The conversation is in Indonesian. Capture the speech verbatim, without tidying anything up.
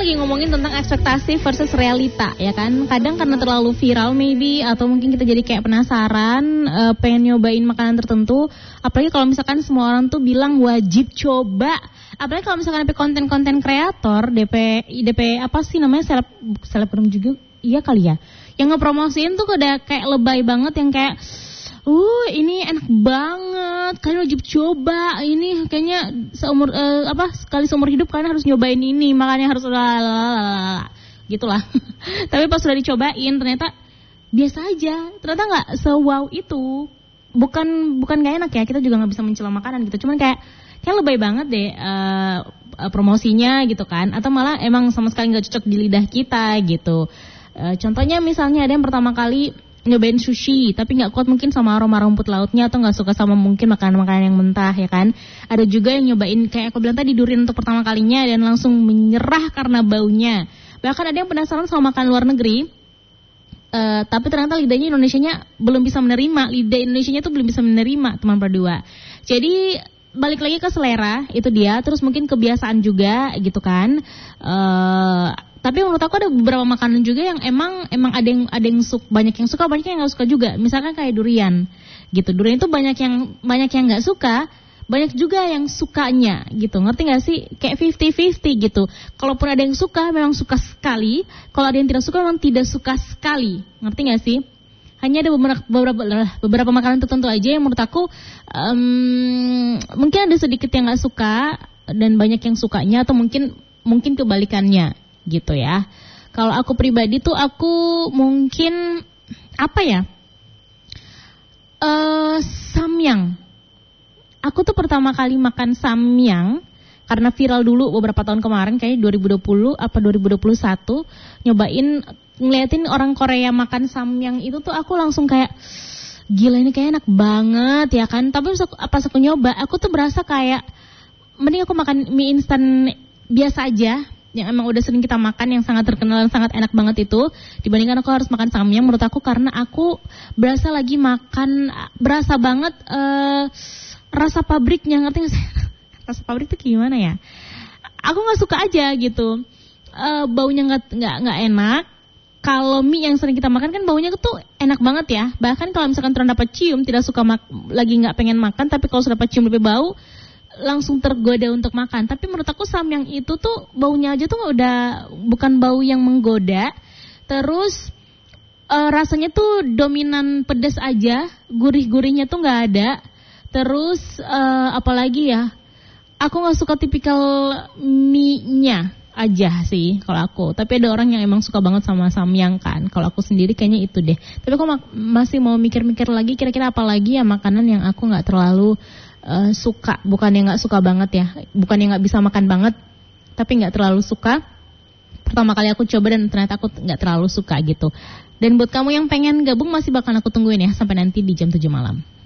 lagi ngomongin tentang ekspektasi versus realita, ya kan? Kadang karena terlalu viral maybe, atau mungkin kita jadi kayak penasaran, uh, pengen nyobain makanan tertentu. Apalagi kalau misalkan semua orang tuh bilang wajib coba. Apalagi kalau misalkan D P konten-konten kreator, D P D P apa sih namanya, seleb selebgram juga, iya kali ya. Yang ngepromosiin tuh udah kayak lebay banget, yang kayak Uh, ini enak banget, kalian wajib coba. Ini kayaknya seumur uh, apa sekali seumur hidup kalian harus nyobain ini, makanya harus lalalala, gitulah. Tapi pas sudah dicobain ternyata biasa aja, ternyata nggak se-wow itu. Bukan bukan nggak enak ya, kita juga nggak bisa mencela makanan gitu. Cuman kayak kayak lebay banget deh uh, promosinya gitu kan, atau malah emang sama sekali nggak cocok di lidah kita gitu. Uh, contohnya misalnya ada yang pertama kali nyobain sushi tapi nggak kuat mungkin sama aroma rumput lautnya, atau nggak suka sama mungkin makanan-makanan yang mentah, ya kan. Ada juga yang nyobain kayak aku bilang tadi, durian untuk pertama kalinya dan langsung menyerah karena baunya. Bahkan ada yang penasaran sama makan luar negeri, uh, tapi ternyata lidahnya Indonesianya belum bisa menerima, lidah Indonesianya tuh belum bisa menerima, teman berdua. Jadi balik lagi ke selera, itu dia. Terus mungkin kebiasaan juga gitu kan. Uh, Tapi menurut aku ada beberapa makanan juga yang emang emang ada yang ada yang suka, banyak yang suka, banyak yang nggak suka juga. Misalkan kayak durian, gitu. Durian itu banyak yang banyak yang nggak suka, banyak juga yang sukanya, gitu. Ngerti nggak sih? Kayak fifty fifty gitu. Kalaupun ada yang suka, memang suka sekali. Kalau ada yang tidak suka, memang tidak suka sekali. Ngerti nggak sih? Hanya ada beberapa beberapa beberapa makanan tertentu aja yang menurut aku um, mungkin ada sedikit yang nggak suka dan banyak yang sukanya, atau mungkin mungkin kebalikannya. Gitu ya. Kalau aku pribadi tuh aku mungkin apa ya? Uh, samyang. Aku tuh pertama kali makan samyang karena viral dulu beberapa tahun kemarin, kayak dua ribu dua puluh apa dua ribu dua puluh satu, nyobain ngeliatin orang Korea makan samyang itu tuh aku langsung kayak gila, ini kayak enak banget ya kan. Tapi pas aku nyoba, aku tuh berasa kayak mending aku makan mie instan biasa aja, yang emang udah sering kita makan, yang sangat terkenal dan sangat enak banget itu, dibandingkan aku harus makan samyang. Menurut aku karena aku berasa lagi makan, berasa banget uh, rasa pabriknya, ngerti gak sih? Rasa pabrik itu gimana ya? Aku nggak suka aja gitu, uh, baunya nggak nggak nggak enak. Kalau mie yang sering kita makan kan baunya tuh enak banget ya. Bahkan kalau misalkan turun dapat cium, tidak suka mak- lagi nggak pengen makan, tapi kalau sudah dapat cium lebih bau, langsung tergoda untuk makan. Tapi menurut aku samyang itu tuh baunya aja tuh udah bukan bau yang menggoda. Terus uh, rasanya tuh dominan pedas aja, gurih-gurihnya tuh nggak ada. Terus uh, apalagi ya, aku nggak suka tipikal mie-nya aja sih kalau aku. Tapi ada orang yang emang suka banget sama samyang kan. Kalau aku sendiri kayaknya itu deh. Tapi aku mak- masih mau mikir-mikir lagi kira-kira apa lagi ya makanan yang aku nggak terlalu Uh, suka, bukan yang nggak suka banget ya, bukan yang nggak bisa makan banget, tapi nggak terlalu suka. Pertama kali aku coba dan ternyata aku nggak terlalu suka gitu. Dan buat kamu yang pengen gabung masih bakal aku tungguin ya sampai nanti di jam tujuh malam.